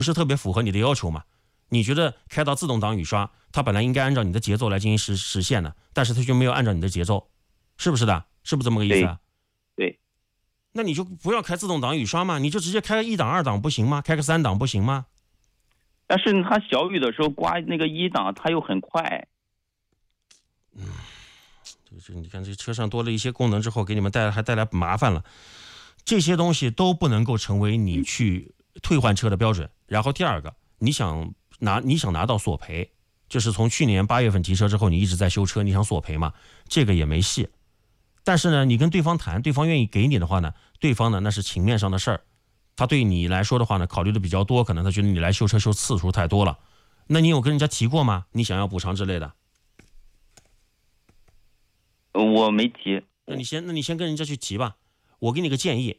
不是特别符合你的要求嘛？你觉得开到自动挡雨刷，它本来应该按照你的节奏来进行实现的，但是它却没有按照你的节奏，是不是的？是不是这么个意思啊？ 对。 那你就不要开自动挡雨刷嘛，你就直接开个1档2档不行吗？开个3档不行吗？ 但是它小雨的时候刮那个1档，它又很快。 你看这车上多了一些功能之后，给你们还带来麻烦了。这些东西都不能够成为你去退换车的标准。然后第二个，你想拿到索赔，就是从去年8月份提车之后，你一直在修车，你想索赔嘛？这个也没戏。但是呢，你跟对方谈，对方愿意给你的话呢，对方呢那是情面上的事儿，他对你来说的话呢，考虑的比较多，可能他觉得你来修车修次数太多了。那你有跟人家提过吗？你想要补偿之类的？ 我没提。 那你先跟人家去提吧。我给你个建议，